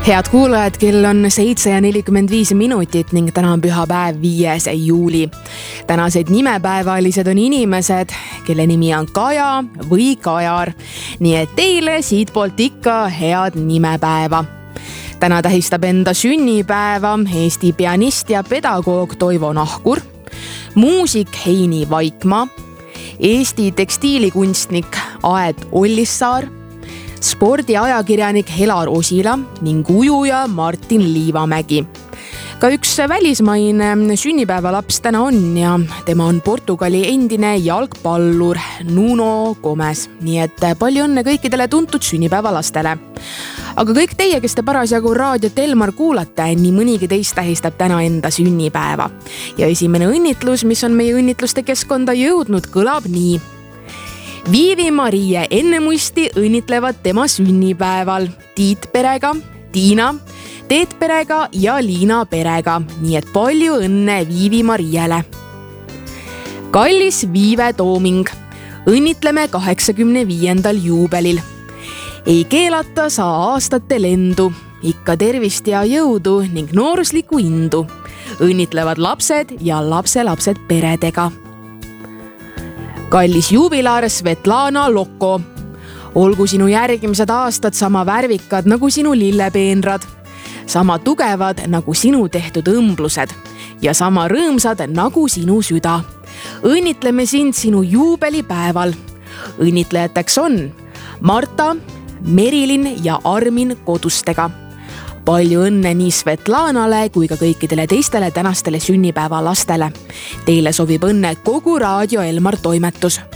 Head kuulajad, kell on 7:45 ning täna on pühapäev 5. juuli. Tänased nimepäevalised on inimesed, kelle nimi on Kaja või Kajar. Nii et teile siitpoolt ikka head nimepäeva. Täna tähistab enda sünnipäeva Eesti pianist ja pedagoog Toivo Nahkur, muusik Heini Vaikmaa, Eesti tekstiilikunstnik Aet Ollissaar, spordiajakirjanik Helar Osila ning ujuja Martin Liivamägi. Ka üks välismaine sünnipäevalaps täna on ja tema on Portugali endine jalgpallur Nuno Gomes. Nii et palju õnne kõikidele tuntud sünnipäevalastele. Aga kõik teie, kes te parasjagu raadiot Elmar kuulate, nii mõnigi teist tähistab täna enda sünnipäeva. Ja esimene õnnitlus, mis on meie õnnitluste keskkonda jõudnud, kõlab nii. Viivi-Marie Ennemusti õnnitlevad tema sünnipäeval Tiit perega, Tiina, Teet perega ja Liina perega. Nii et palju õnne Viivi-Mariele. Kallis Viive Tooming. Õnnitleme 85. juubelil. Ei keelata saa aastate lendu, ikka tervist ja jõudu ning nooruslikku indu. Õnnitlevad lapsed ja lapselapsed peredega. Kallis juubilar Svetlana Loko. Olgu sinu järgimised aastad sama värvikad nagu sinu lillepeenrad, sama tugevad nagu sinu tehtud õmblused ja sama rõõmsad nagu sinu süda. Õnnitleme sind sinu juubelipäeval. Õnnitlejateks on Marta, Merilin ja Armin Kodustega. Palju õnne nii Svetlanale kui ka kõikidele teistele tänastele sünnipäevalastele. Teile sobib õnne kogu Raadio Elmar toimetus.